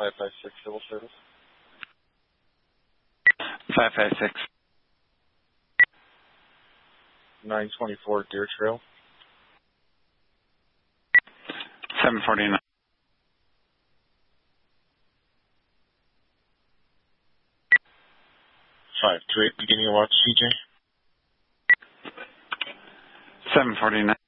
556 civil service. 556. 924 Deer Trail. 749. 528 beginning of watch, CJ. 749.